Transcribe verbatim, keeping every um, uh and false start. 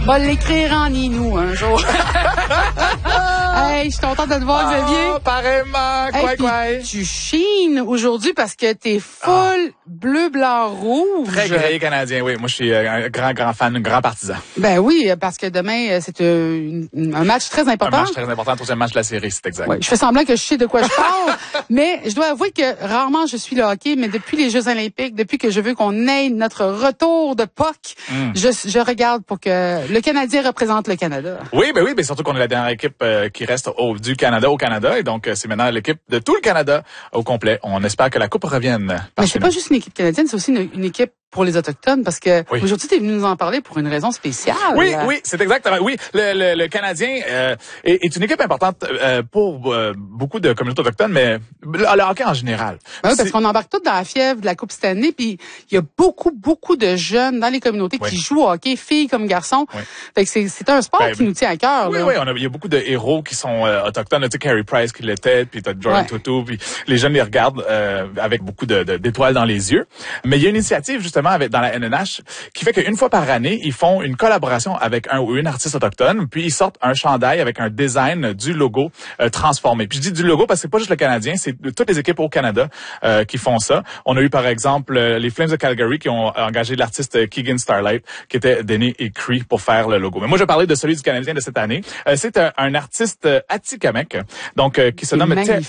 Va l'écrire en Inou un jour. Hey, je suis contente de te voir, Ah, Xavier. Pareillement, quoi, Hey, quoi. tu chines aujourd'hui parce que t'es full bleu, blanc, rouge. Très grillé canadien, oui. Moi, je suis euh, un grand, grand fan, un grand partisan. Ben oui, parce que demain, euh, c'est euh, une- un match très important. Un match très important, troisième match de la série, c'est exact. Ouais, je fais semblant que je sais de quoi je parle, mais je dois avouer que rarement je suis le hockey, mais depuis les Jeux olympiques, depuis que je veux qu'on ait notre retour de P O C, Mm. je, je regarde pour que le Canadien représente le Canada. Oui, ben oui, mais surtout qu'on est la dernière équipe euh, qui reste au, du Canada au Canada, et donc euh, c'est maintenant l'équipe de tout le Canada au complet. On espère que la coupe revienne. Mais par c'est chez pas nous. juste une équipe canadienne, c'est aussi une, une équipe pour les Autochtones, parce que Oui. aujourd'hui, tu es venu nous en parler pour une raison spéciale. Oui, oui, c'est exactement. Oui, le, le, le Canadien euh, est, est une équipe importante euh, pour euh, beaucoup de communautés autochtones, mais le, le hockey en général. Ben oui, parce C'est- qu'on embarque tous dans la fièvre de la Coupe Stanley, puis il y a beaucoup, beaucoup de jeunes dans les communautés Oui. qui jouent au hockey, filles comme garçons. Oui. Fait que c'est, c'est un sport Ben, qui nous tient à cœur. Oui, là. oui, on a, il y a beaucoup de héros qui sont euh, autochtones. Tu sais, Carey Price qui l'était, puis t'as Jordan Ouais. Tootoo, puis les jeunes les regardent euh, avec beaucoup de, de, d'étoiles dans les yeux. Mais il y a une initiative justement avec dans la N N H qui fait qu'une fois par année, ils font une collaboration avec un ou une artiste autochtone, puis ils sortent un chandail avec un design du logo euh, transformé. Puis je dis du logo parce que c'est pas juste le Canadien, c'est toutes les équipes au Canada euh, qui font ça. On a eu par exemple euh, les Flames de Calgary qui ont engagé l'artiste Keegan Starlight, qui était Denis et Cree pour faire le logo. Mais moi, je parlais de celui du Canadien de cette année. Euh, c'est un, un artiste euh, Atikamekw, donc euh, qui se C'est nomme magnifique.